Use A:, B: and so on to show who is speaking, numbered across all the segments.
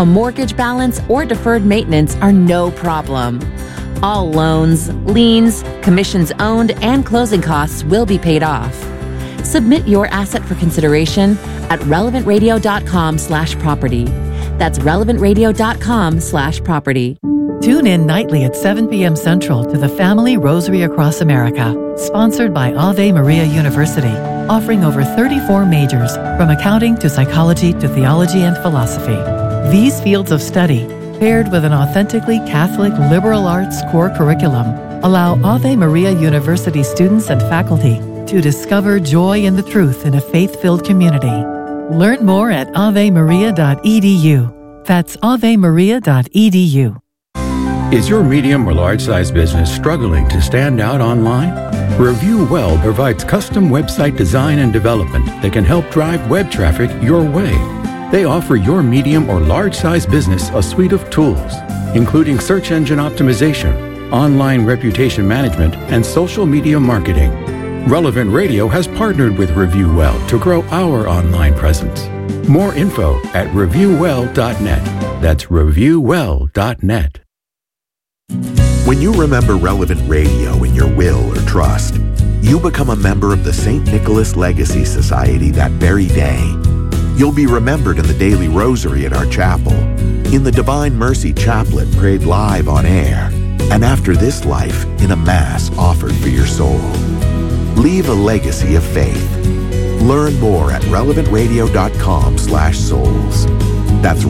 A: A mortgage balance or deferred maintenance are no problem. All loans, liens, commissions owned, and closing costs will be paid off. Submit your asset for consideration at relevantradio.com/property. That's relevantradio.com/property.
B: Tune in nightly at 7 p.m. Central to the Family Rosary Across America, sponsored by Ave Maria University, offering over 34 majors, from accounting to psychology to theology and philosophy. These fields of study, paired with an authentically Catholic liberal arts core curriculum, allow Ave Maria University students and faculty to discover joy in the truth in a faith-filled community. Learn more at avemaria.edu. That's avemaria.edu.
C: Is your medium or large-size business struggling to stand out online? Review Well provides custom website design and development that can help drive web traffic your way. They offer your medium or large-size business a suite of tools, including search engine optimization, online reputation management, and social media marketing. Relevant Radio has partnered with Review Well to grow our online presence. More info at reviewwell.net. That's reviewwell.net.
D: When you remember Relevant Radio in your will or trust, you become a member of the St. Nicholas Legacy Society that very day. You'll be remembered in the daily rosary at our chapel, in the Divine Mercy Chaplet prayed live on air, and after this life, in a Mass offered for your soul. Leave a legacy of faith. Learn more at relevantradio.com/souls. That's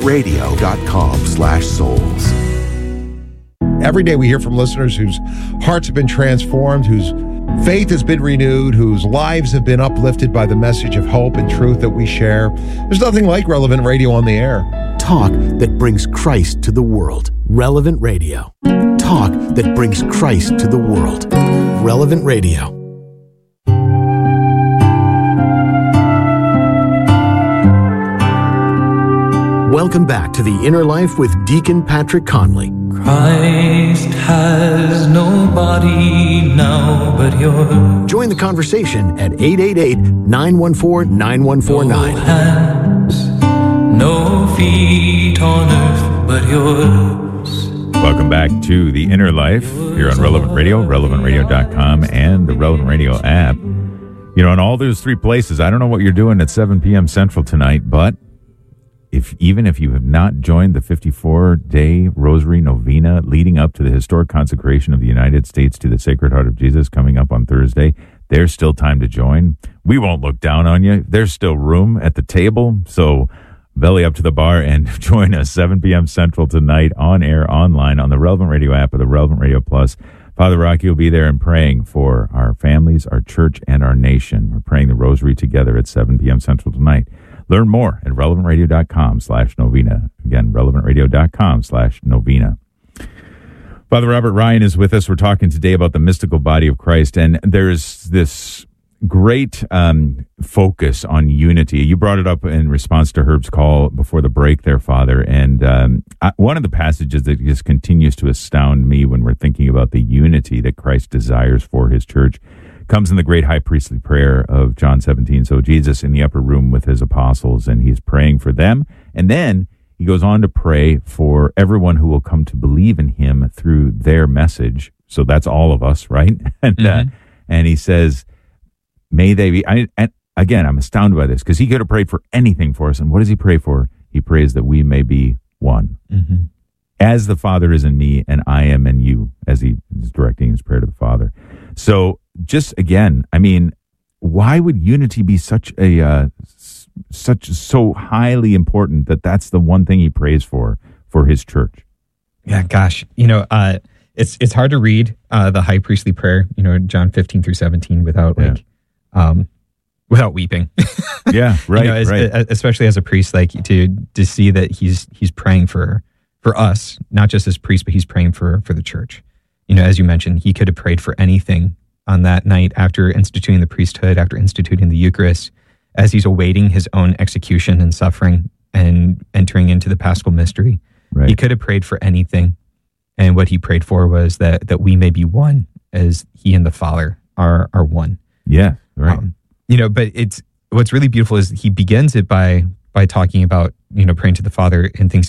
D: relevantradio.com/souls.
E: Every day we hear from listeners whose hearts have been transformed, whose faith has been renewed, whose lives have been uplifted by the message of hope and truth that we share. There's nothing like Relevant Radio on the air.
F: Talk that brings Christ to the world. Relevant Radio. Talk that brings Christ to the world. Relevant Radio. Welcome back to The Inner Life with Deacon Patrick Conley.
G: Christ has no body now but yours.
F: Join the conversation at 888-914-9149.
G: No hands, no feet on earth but yours.
H: Welcome back to The Inner Life here on Relevant Radio, relevantradio.com, and the Relevant Radio app. You know, in all those three places, I don't know what you're doing at 7 p.m. Central tonight, but even if you have not joined the 54-day Rosary Novena leading up to the historic consecration of the United States to the Sacred Heart of Jesus coming up on Thursday, there's still time to join. We won't look down on you. There's still room at the table, so belly up to the bar and join us 7 p.m. Central tonight on air, online, on the Relevant Radio app or the Relevant Radio Plus. Father Rocky will be there and praying for our families, our church, and our nation. We're praying the Rosary together at 7 p.m. Central tonight. Learn more at relevantradio.com/novena. Again, relevantradio.com/novena. Father Robert Ryan is with us. We're talking today about the mystical body of Christ, and there's this great focus on unity. You brought it up in response to Herb's call before the break there, Father, and one of the passages that just continues to astound me when we're thinking about the unity that Christ desires for his church comes in the great high priestly prayer of John 17. So Jesus in the upper room with his apostles, and he's praying for them. And then he goes on to pray for everyone who will come to believe in him through their message. So that's all of us, right? And he says, may they be, and again, I'm astounded by this because he could have prayed for anything for us. And what does he pray for? He prays that we may be one. Mm-hmm. As the Father is in me and I am in you, as he is directing his prayer to the Father. So just again, I mean, why would unity be so highly important that that's the one thing he prays for his church?
I: Yeah, gosh, it's hard to read the high priestly prayer, John 15 through 17 without weeping.
H: Yeah, right, right.
I: Especially as a priest, like to see that he's praying for us, not just as priest, but he's praying for the church. As you mentioned, he could have prayed for anything on that night after instituting the priesthood, after instituting the Eucharist, as he's awaiting his own execution and suffering and entering into the Paschal mystery. Right. He could have prayed for anything. And what he prayed for was that we may be one as he and the Father are one.
H: Yeah, right.
I: But what's really beautiful is he begins it by talking about praying to the Father in thanksgiving